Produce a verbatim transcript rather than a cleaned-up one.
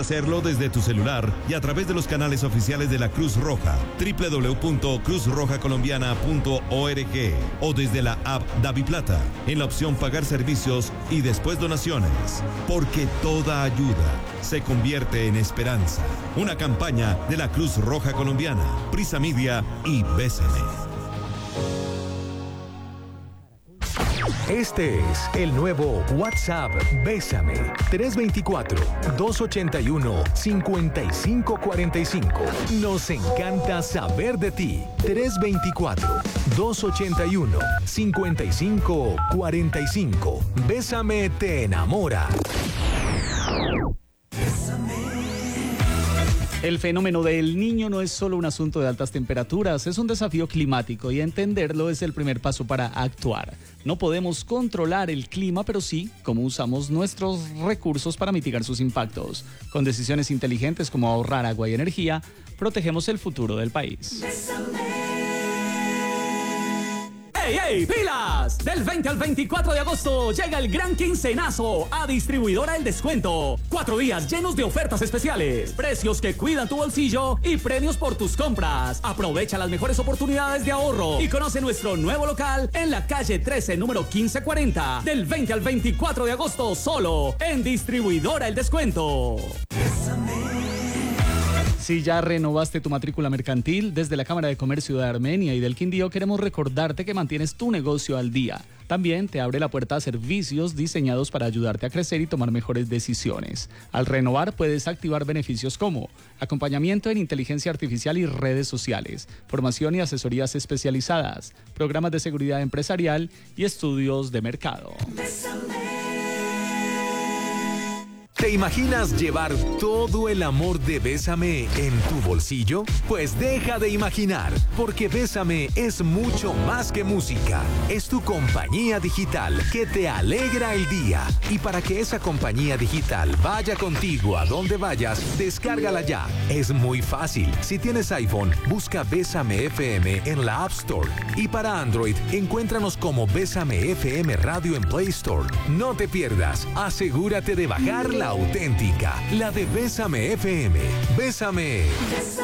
hacerlo desde tu celular y a través de los canales oficiales de la Cruz Roja, doble u doble u doble u punto cruz roja colombiana punto org o desde la app DaviPlata, en la opción Pagar servicios y después donaciones. Porque toda ayuda se convierte en esperanza. Una campaña de la Cruz Roja Colombiana, Prisa Media y Bésame. Este es el nuevo WhatsApp Bésame. tres dos cuatro, dos ocho uno, cinco cinco cuatro cinco. Nos encanta saber de ti. tres dos cuatro, dos ocho uno, cinco cinco cuatro cinco. Bésame te enamora. El fenómeno del Niño no es solo un asunto de altas temperaturas, es un desafío climático y entenderlo es el primer paso para actuar. No podemos controlar el clima, pero sí cómo usamos nuestros recursos para mitigar sus impactos. Con decisiones inteligentes como ahorrar agua y energía, protegemos el futuro del país. ¡Ey, ey, pilas! Del veinte al veinticuatro de agosto llega el gran quincenazo a Distribuidora El Descuento. Cuatro días llenos de ofertas especiales, precios que cuidan tu bolsillo y premios por tus compras. Aprovecha las mejores oportunidades de ahorro y conoce nuestro nuevo local en la calle trece, número quince cuarenta. Del veinte al veinticuatro de agosto solo en Distribuidora El Descuento. Si ya renovaste tu matrícula mercantil, desde la Cámara de Comercio de Armenia y del Quindío queremos recordarte que mantienes tu negocio al día. También te abre la puerta a servicios diseñados para ayudarte a crecer y tomar mejores decisiones. Al renovar puedes activar beneficios como acompañamiento en inteligencia artificial y redes sociales, formación y asesorías especializadas, programas de seguridad empresarial y estudios de mercado. ¿Te imaginas llevar todo el amor de Bésame en tu bolsillo? Pues deja de imaginar, porque Bésame es mucho más que música. Es tu compañía digital que te alegra el día. Y para que esa compañía digital vaya contigo a donde vayas, descárgala ya. Es muy fácil. Si tienes iPhone, busca Bésame F M en la App Store. Y para Android, encuéntranos como Bésame F M Radio en Play Store. No te pierdas. Asegúrate de bajar la auténtica, la de Bésame F M. Bésame. Bésame.